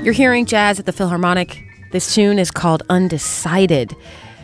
You're hearing Jazz at the Philharmonic. This tune is called Undecided.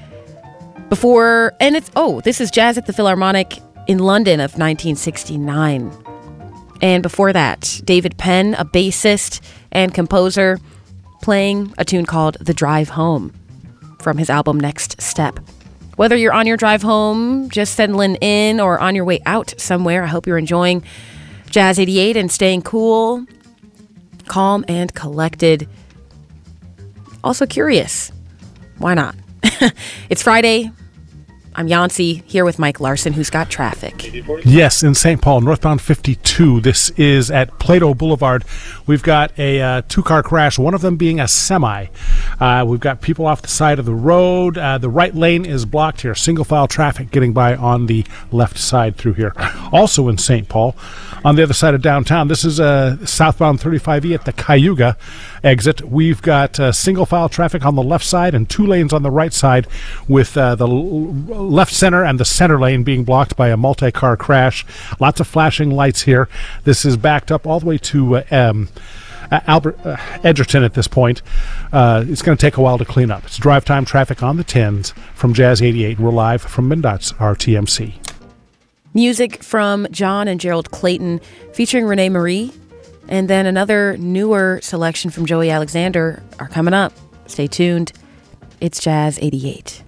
This is Jazz at the Philharmonic in London of 1969. And before that, David Penn, a bassist and composer, playing a tune called The Drive Home from his album Next Step. Whether you're on your drive home, just settling in, or on your way out somewhere, I hope you're enjoying Jazz 88 and staying cool, calm, and collected. Also curious. Why not? It's Friday. I'm Yancy, here with Mike Larson, who's got traffic. Yes, in St. Paul, northbound 52. This is at Plato Boulevard. We've got a two-car crash, one of them being a semi. We've got people off the side of the road. The right lane is blocked here. Single-file traffic getting by on the left side through here. Also in St. Paul, on the other side of downtown, this is southbound 35E at the Cayuga exit. We've got single-file traffic on the left side and two lanes on the right side, with the left center and the center lane being blocked by a multi-car crash. Lots of flashing lights here. This is backed up all the way to Edgerton at this point. It's going to take a while to clean up. It's drive time traffic on the 10s from Jazz 88, and we're live from MnDOT's RTMC. Music from John and Gerald Clayton featuring Renee Marie, and then another newer selection from Joey Alexander are coming up. Stay tuned. It's Jazz 88.